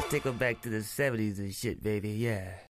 Take them back to the 70s and shit, baby, yeah.